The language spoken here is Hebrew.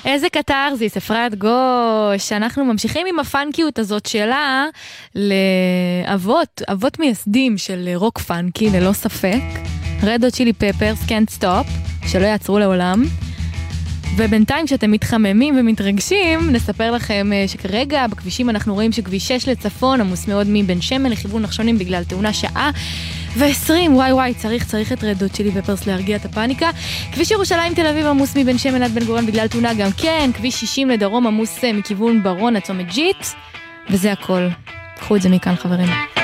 איזה קטרזיס, אפרת גוש. אנחנו ממשיכים עם הפאנקיות הזאת שלה לאבות מייסדים של רוק פאנקי, ללא ספק. Red Hot Chili Peppers, Can't Stop, שלא יעצרו לעולם. ובינתיים כשאתם מתחממים ומתרגשים, נספר לכם שכרגע בכבישים אנחנו רואים שכביש 6 לצפון עמוס מאוד מבן שמן לכיוון נחשונים בגלל תאונה שעה ו20. וואי, צריך את Red Hot Chili Peppers להרגיע את הפאניקה. כביש ירושלים תל אביב עמוס מבן שמן עד בן גוריון בגלל תאונה גם כן. כביש 60 לדרום עמוס מכיוון ברון עד צומת ג'יט. וזה הכל. קחו את זה מכאן חברים.